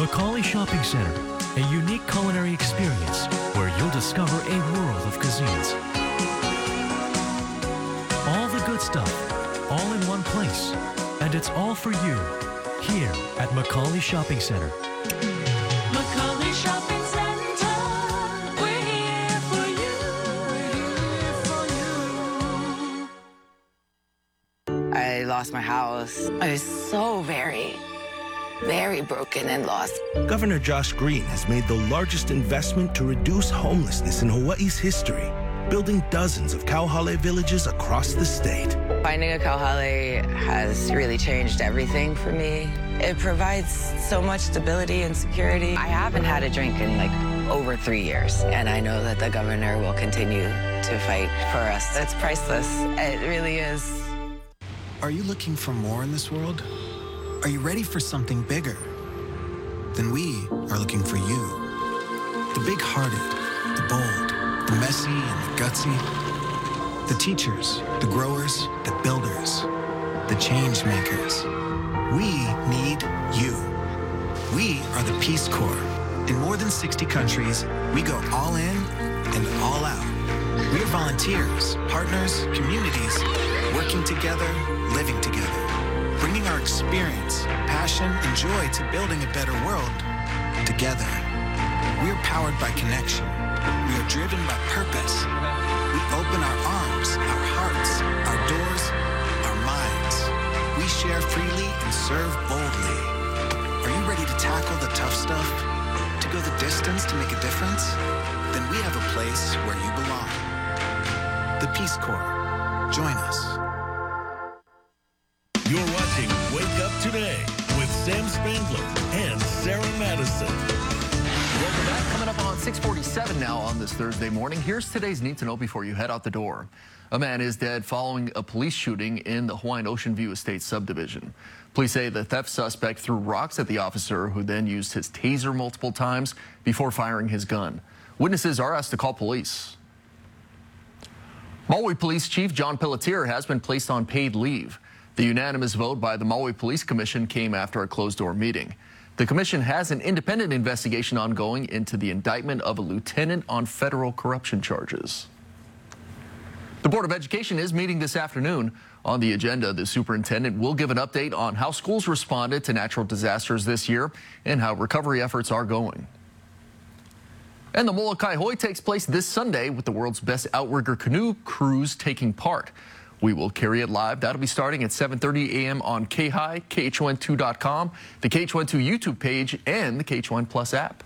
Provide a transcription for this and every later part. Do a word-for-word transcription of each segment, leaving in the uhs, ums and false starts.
Macaulay Shopping Center, a unique culinary experience where you'll discover a world of cuisines. All the good stuff, all in one place. And it's all for you, here at Macaulay Shopping Center. Macaulay Shopping Center, we're here for you. We're here for you. I lost my house. I was so very, very broken and lost. Governor Josh Green has made the largest investment to reduce homelessness in Hawaii's history, building dozens of kauhale villages across the state. Finding a kauhale has really changed everything for me. It provides so much stability and security. I haven't had a drink in like over three years, and I know that the governor will continue to fight for us. It's priceless. It really is. Are you looking for more in this world? Are you ready for something bigger? Then we are looking for you. The big-hearted, the bold, the messy and the gutsy. The teachers, the growers, the builders, the change makers. We need you. We are the Peace Corps. In more than sixty countries, we go all in and all out. We are volunteers, partners, communities, working together, living together, bringing our experience, passion, and joy to building a better world together. We are powered by connection. We are driven by purpose. We open our arms, our hearts, our doors, our minds. We share freely and serve boldly. Are you ready to tackle the tough stuff? To go the distance to make a difference? Then we have a place where you belong. The Peace Corps. Join us. You're watching Wake Up Today with Sam Spangler and Sarah Madison. Welcome back. Coming up on six forty-seven now on this Thursday morning. Here's today's Need to Know before you head out the door. A man is dead following a police shooting in the Hawaiian Ocean View Estate subdivision. Police say the theft suspect threw rocks at the officer, who then used his taser multiple times before firing his gun. Witnesses are asked to call police. Maui Police Chief John Pelletier has been placed on paid leave. The unanimous vote by the Maui Police Commission came after a closed-door meeting. The commission has an independent investigation ongoing into the indictment of a lieutenant on federal corruption charges. The Board of Education is meeting this afternoon. On the agenda, the superintendent will give an update on how schools responded to natural disasters this year and how recovery efforts are going. And the Molokai Hoi takes place this Sunday with the world's best outrigger canoe cruise taking part. We will carry it live. That'll be starting at seven thirty a m on K H I, K H O N two dot com, the K H O N two YouTube page, and the K H O N Plus app.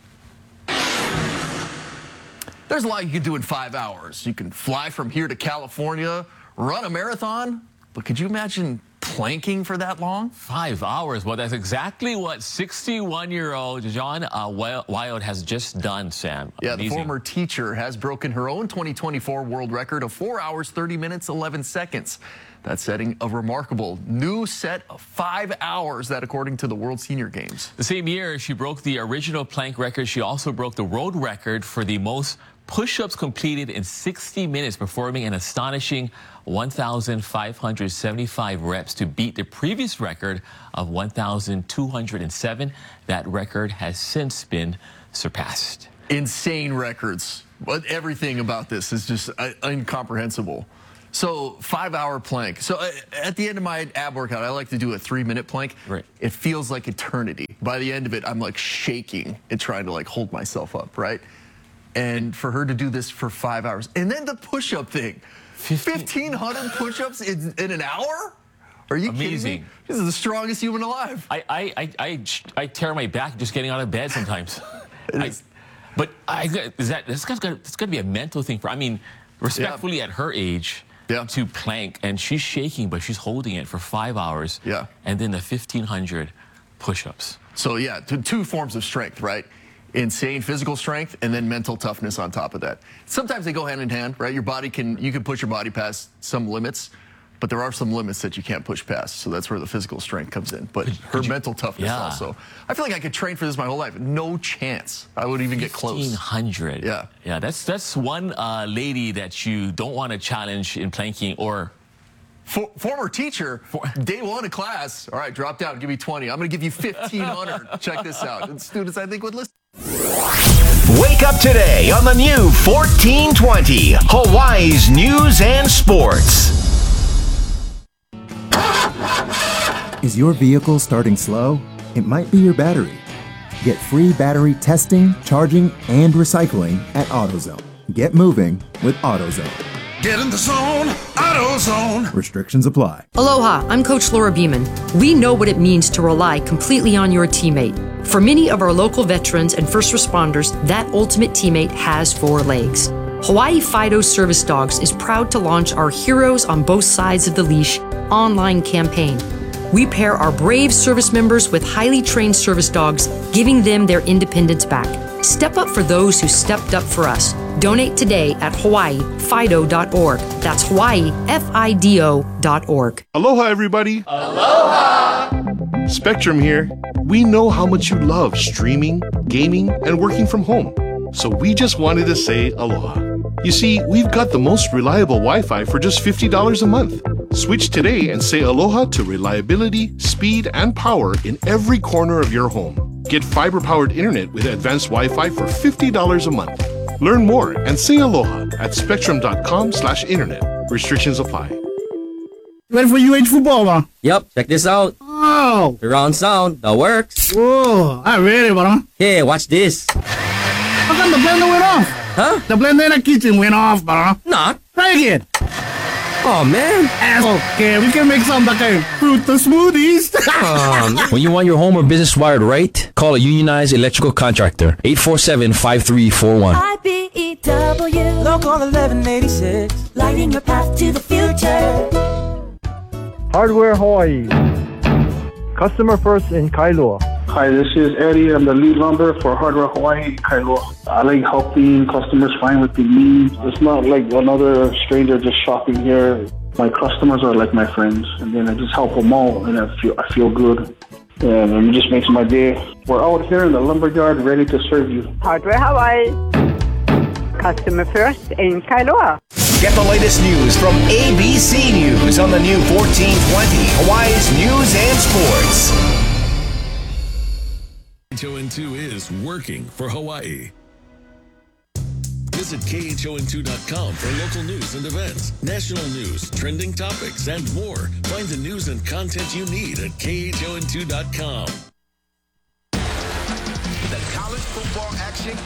There's a lot you can do in five hours. You can fly from here to California, run a marathon, but could you imagine planking for that long? Five hours. Well, that's exactly what sixty-one-year-old John uh, Wild has just done, Sam. Yeah, Amazing. The former teacher has broken her own twenty twenty-four world record of four hours, thirty minutes, eleven seconds. That's setting a remarkable new set of five hours, that according to the World Senior Games. The same year, she broke the original plank record. She also broke the world record for the most push-ups completed in sixty minutes, performing an astonishing one thousand five hundred seventy-five reps to beat the previous record of one thousand two hundred seven. That record has since been surpassed. Insane records. But everything about this is just uh, incomprehensible. So five-hour plank. So uh, at the end of my ab workout, I like to do a three-minute plank. Right. It feels like eternity. By the end of it, I'm like shaking and trying to like hold myself up, right? And for her to do this for five hours. And then the push-up thing. fifteen hundred push-ups in, in an hour? Are you Amazing. kidding me? This is the strongest human alive. I, I, I, I, I tear my back just getting out of bed sometimes. I, but I, is that, this has got to be a mental thing for, I mean, respectfully, yeah. At her age, yeah. To plank, and she's shaking, but she's holding it for five hours. Yeah. And then the fifteen hundred push-ups. So, yeah, two forms of strength, right? Insane physical strength and then mental toughness on top of that. Sometimes they go hand in hand, right? Your body can, you can push your body past some limits, but there are some limits that you can't push past. So that's where the physical strength comes in. But could, her could you, mental toughness yeah. also. I feel like I could train for this my whole life. No chance I would even get close. fifteen hundred. Yeah. Yeah, that's, that's one uh, lady that you don't want to challenge in planking or For, former teacher, day one of class. All right, drop down. Give me twenty. I'm going to give you fifteen hundred. Check this out. And students, I think, would listen. Wake up today on the new fourteen twenty, Hawaii's News and Sports. Is your vehicle starting slow? It might be your battery. Get free battery testing, charging, and recycling at AutoZone. Get moving with AutoZone. Get in the zone, AutoZone. Restrictions apply. Aloha, I'm Coach Laura Beeman. We know what it means to rely completely on your teammate. For many of our local veterans and first responders, that ultimate teammate has four legs. Hawaii Fido Service Dogs is proud to launch our Heroes on Both Sides of the Leash online campaign. We pair our brave service members with highly trained service dogs, giving them their independence back. Step up for those who stepped up for us. Donate today at hawaii fido dot org. That's Hawaii F I D O dot org. Aloha, everybody. Aloha. Spectrum here. We know how much you love streaming, gaming, and working from home. So we just wanted to say aloha. You see, we've got the most reliable Wi-Fi for just fifty dollars a month. Switch today and say aloha to reliability, speed, and power in every corner of your home. Get fiber-powered internet with advanced Wi-Fi for fifty dollars a month. Learn more and say aloha at spectrum dot com slash internet. Restrictions apply. Ready for U H football, man? Yep, check this out. Oh! Surround sound, that works. Whoa, I'm ready, bro. Hey, watch this. How come the blender went off? Huh? The blender in the kitchen went off, bro. Not. Try again. Oh, man. Okay, we can make some like a fruit smoothies. um, when you want your home or business wired right, call a unionized electrical contractor. eight four seven, five three four one. I B E W, Local eleven eighty-six, lighting your path to the future. Hardware Hawaii. Customer first in Kailua. Hi, this is Eddie. I'm the lead lumber for Hardware Hawaii, Kailua. I like helping customers find what they need. It's not like another stranger just shopping here. My customers are like my friends, and then I just help them all, and I feel I feel good. And it just makes my day. We're out here in the lumberyard ready to serve you. Hardware Hawaii. Customer first in Kailua. Get the latest news from A B C News on the new fourteen twenty, Hawaii's News and Sports. K H O N two is working for Hawaii. Visit K H O N two dot com for local news and events, national news, trending topics, and more. Find the news and content you need at K H O N two dot com. The college football action